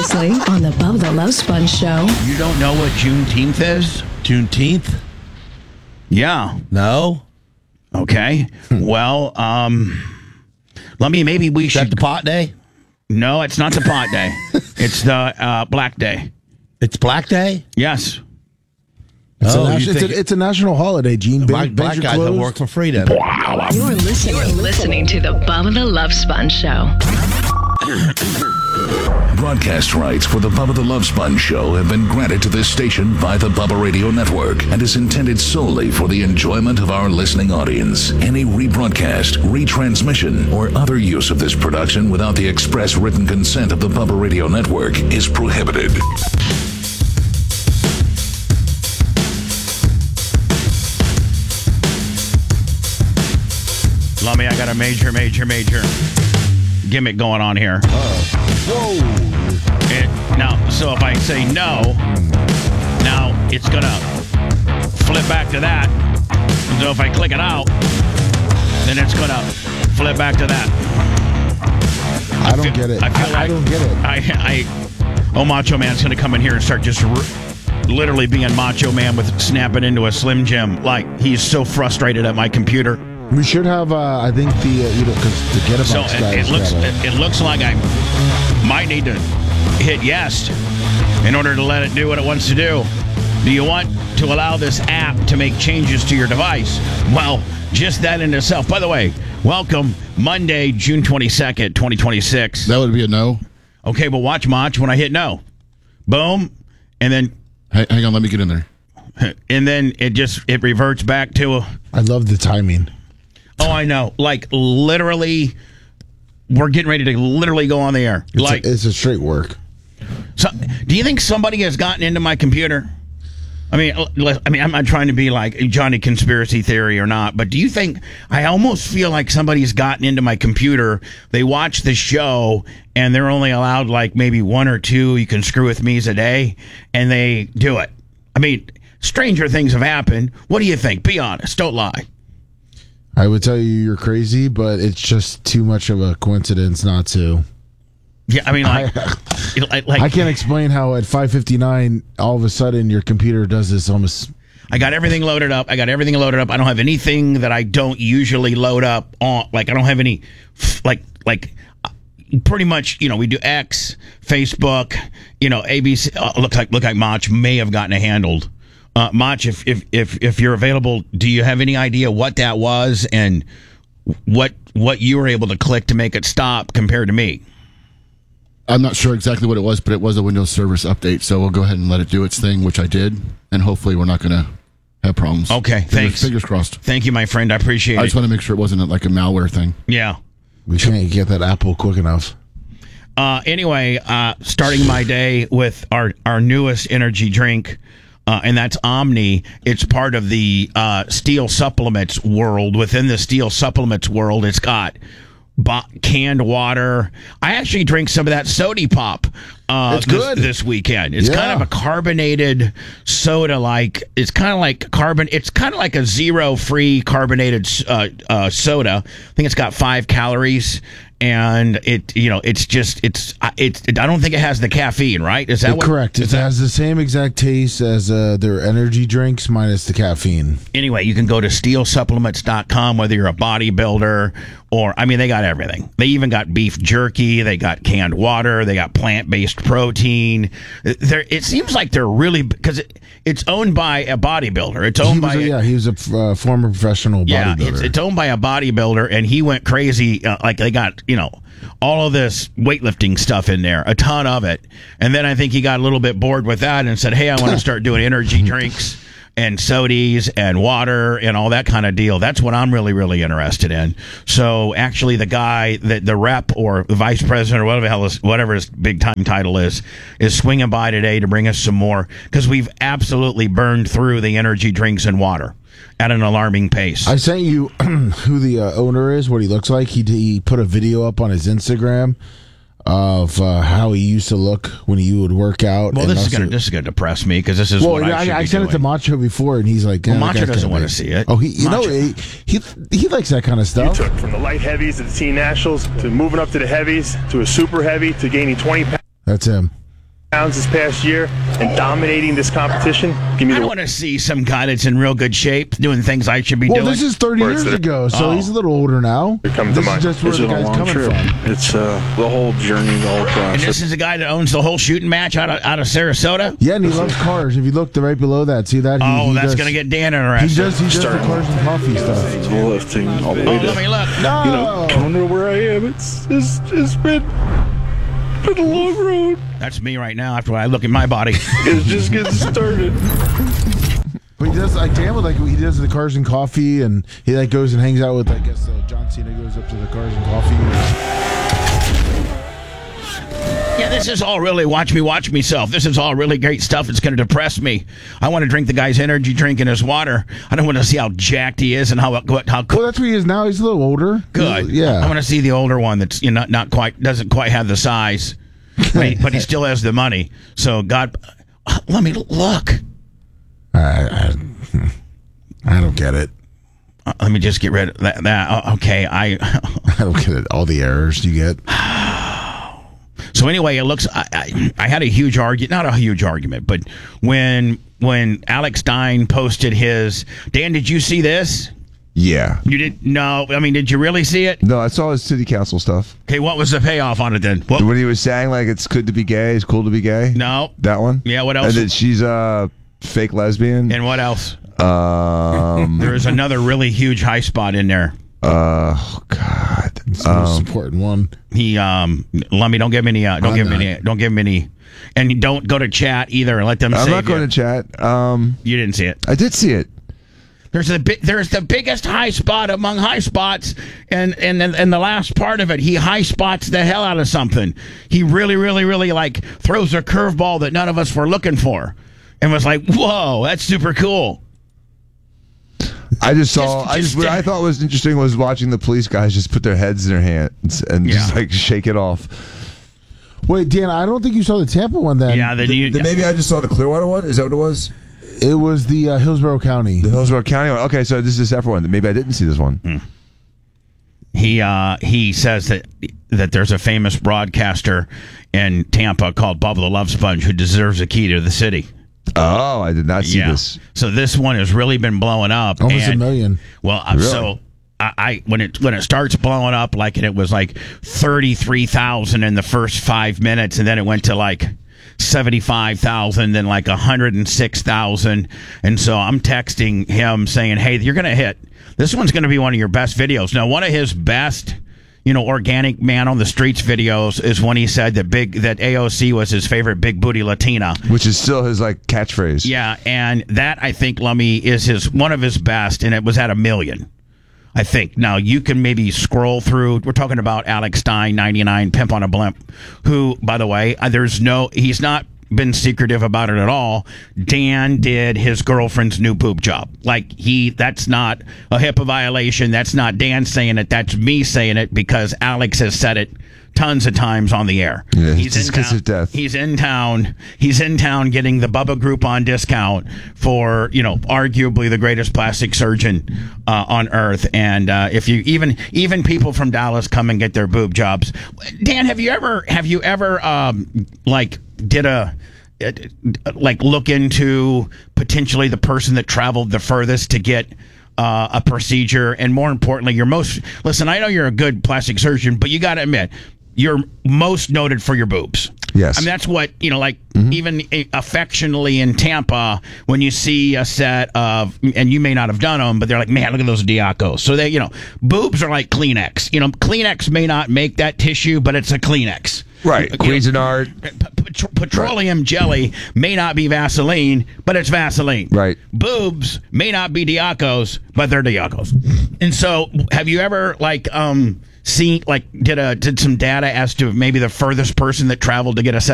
previously on the Bubba the Love Sponge Show. You don't know what Juneteenth is? Juneteenth? Yeah. No. Okay. Well, maybe we Is should. that the pot day? No, it's not the pot day. It's the Black Day. It's Black Day? Yes. It's a national holiday, Gene. Black guys don't work for free then. You're listening to the Bubba the Love Sponge Show. Broadcast rights for the Bubba the Love Sponge Show have been granted to this station by the Bubba Radio Network and is intended solely for the enjoyment of our listening audience. Any rebroadcast, retransmission, or other use of this production without the express written consent of the Bubba Radio Network is prohibited. Lummy, I got a major gimmick going on here. Whoa. Now, so if I say no, now it's going to flip back to that. So if I click it out, then it's going to flip back to that. I don't get it. I don't get it. Macho Man's going to come in here and start just literally being Macho Man with snapping into a Slim Jim. Like, he's so frustrated at my computer. We should have, I think, because the Get-A-Box guys it looks like I might need to hit yes in order to let it do what it wants to do. Do you want to allow this app to make changes to your device? Well, just that in itself. By the way, welcome Monday, June 22nd, 2026. That would be a no. Okay, but watch Mach when I hit no. Boom, and then... Hey, hang on, let me get in there. And then it reverts back to... I love the timing. Oh, I know. Like, literally, we're getting ready to literally go on the air. It's a straight work. So, do you think somebody has gotten into my computer? I mean, I'm not trying to be like Johnny Conspiracy Theory or not, but do you think, I almost feel like somebody's gotten into my computer, they watch the show, and they're only allowed like maybe one or two you can screw with me's a day, and they do it. I mean, stranger things have happened. What do you think? Be honest. Don't lie. I would tell you you're crazy, but it's just too much of a coincidence not to. Yeah, I mean, I can't explain how at 5:59 all of a sudden your computer does this almost. I got everything loaded up. I don't have anything that I don't usually load up on. Like, I don't have any, like pretty much, we do X, Facebook, ABC. Look like Mach may have gotten it handled. Mach, if you're available, do you have any idea what that was and what you were able to click to make it stop compared to me? I'm not sure exactly what it was, but it was a Windows Service update, so we'll go ahead and let it do its thing, which I did, and hopefully we're not going to have problems. Okay, thanks. Fingers crossed. Thank you, my friend. I appreciate it. I just want to make sure it wasn't like a malware thing. Yeah. We can't get that Apple quick enough. Anyway, starting my day with our newest energy drink, and that's Omni. It's part of the Steel Supplements world. Within the Steel Supplements world, it's got canned water. I actually drink some of that Sody Pop it's good. This weekend. It's kind of a carbonated soda. It's kind of like a zero-free carbonated soda. I think it's got 5 calories. And I don't think it has the caffeine, right? Is that correct? It has the same exact taste as their energy drinks minus the caffeine. Anyway, you can go to steelsupplements.com, whether you're a bodybuilder or, they got everything. They even got beef jerky. They got canned water. They got plant-based protein. It seems like they're really, because it's owned by a bodybuilder. It's owned he was a former professional bodybuilder. Yeah, it's owned by a bodybuilder, and he went crazy. They got, all of this weightlifting stuff in there, a ton of it. And then I think he got a little bit bored with that and said, hey, I want to start doing energy drinks and sodies and water and all that kind of deal. That's what I'm really, really interested in. So actually the guy, the rep or the vice president or whatever his big time title is swinging by today to bring us some more, because we've absolutely burned through the energy drinks and water at an alarming pace. I sent you who the owner is, what he looks like. He put a video up on his Instagram of how he used to look when he would work out. Well, this is gonna depress me, because this is what I should be I sent doing. it to Macho before, and he's like, Macho doesn't want to see it. Oh, he likes that kind of stuff. You took from the light heavies to the teen nationals to moving up to the heavies to a super heavy to gaining 20 pounds. That's him. pounds this past year and dominating this competition. Give me I the want to see some guy that's in real good shape doing things I should be doing. Well, this is 30 years ago, so he's a little older now. Here comes This the is just where Is the it a guy's long coming trip? from. It's the whole journey, the whole and process. this is the guy that owns the whole shooting match out of Sarasota. Yeah, and he loves cars. If you look right below that, see that? Oh, that's does- going to get Dan He interested. does the Starting cars and coffee stuff. It's lifting all the Oh, way let me look. No! Coming to where I am, it's been a long road. That's me right now after I look at my body. It's just getting started. But he does like Dan with he does the cars and coffee, and he like goes and hangs out with John Cena goes up to the cars and coffee. Yeah, this is all really watch me self. This is all really great stuff. It's going to depress me. I want to drink the guy's energy drink and his water. I don't want to see how jacked he is and how Well, that's where he is now. He's a little older. good. Yeah. I want to see the older one that's not quite doesn't quite have the size, but he still has the money. So God, let me look. I don't get it. Let me just get rid of that. Okay, I don't get it. All the errors you get. So anyway, it looks. I had a huge argument, not a huge argument, but when Alex Stein posted his, Dan, did you see this? Yeah. You didn't? No. I mean, did you really see it? No, I saw his city council stuff. Okay, what was the payoff on it then? What? When he was saying like it's good to be gay, it's cool to be gay. No. That one. Yeah. What else? And that she's a fake lesbian. And what else? There is another really huge high spot in there. Oh God. It's the most important one. He Lummy, don't give me any don't give me any and don't go to chat either and let them I'm save not going you. to chat. You didn't see it. I did see it. There's the biggest high spot among high spots, and the last part of it, he high spots the hell out of something. He really, really, really like throws a curveball that none of us were looking for, and was like, "Whoa, that's super cool." I just saw. What I thought was interesting was watching the police guys just put their heads in their hands and just like shake it off. Wait, Dan, I don't think you saw the Tampa one then. Yeah, maybe I just saw the Clearwater one. Is that what it was? It was the Hillsborough County. The Hillsborough County one. Okay, so this is a separate one. Maybe I didn't see this one. He says that there's a famous broadcaster in Tampa called Bubba the Love Sponge who deserves a key to the city. Oh, I did not see this. So this one has really been blowing up. Almost a million. Well, Really? so when it starts blowing up, like it was like 33,000 in the first 5 minutes, and then it went to like 75,000, then like 106,000, and so I'm texting him saying, "Hey, you're gonna hit. This one's gonna be one of your best videos." Now, one of his best, organic man on the streets videos is when he said that AOC was his favorite big booty Latina, which is still his like catchphrase. Yeah, and that I think Lummy is one of his best, and it was at 1 million. I think. Now, you can maybe scroll through. We're talking about Alex Stein, 99, Pimp on a Blimp, who, by the way, he's not been secretive about it at all. Dan did his girlfriend's new boob job. That's not a HIPAA violation. That's not Dan saying it. That's me saying it because Alex has said it tons of times on the air. Yeah, he's in town. Death. He's in town. He's in town getting the Bubba Group on discount for arguably the greatest plastic surgeon on earth. And if you even people from Dallas come and get their boob jobs. Dan, have you ever look into potentially the person that traveled the furthest to get a procedure, and more importantly, listen, I know you're a good plastic surgeon, but you got to admit, you're most noted for your boobs. Yes. I mean, that's what, even affectionately in Tampa, when you see a set of, and you may not have done them, but they're like, man, look at those Diacos. So they, boobs are like Kleenex. Kleenex may not make that tissue, but it's a Kleenex. Right. Cuisinart. Petroleum jelly may not be Vaseline, but it's Vaseline. Right. Boobs may not be Diacos, but they're Diacos. And so, have you ever did some data as to maybe the furthest person that traveled to get a set